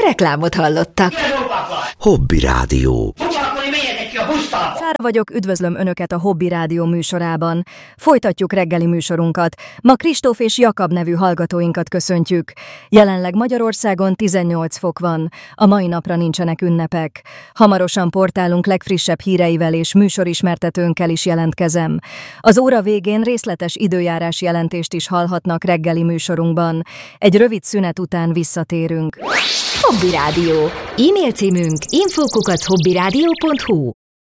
Reklámot hallottak. Hobby Rádió. Sára vagyok, üdvözlöm Önöket a Hobby Rádió műsorában. Folytatjuk reggeli műsorunkat. Ma Kristóf és Jakab nevű hallgatóinkat köszöntjük. Jelenleg Magyarországon 18 fok van. A mai napra nincsenek ünnepek. Hamarosan portálunk legfrissebb híreivel és műsorismertetőnkkel is jelentkezem. Az óra végén részletes időjárás jelentést is hallhatnak reggeli műsorunkban. Egy rövid szünet után visszatérünk. Hobby Rádió. E-mail címünk info@hobbyradio.hu.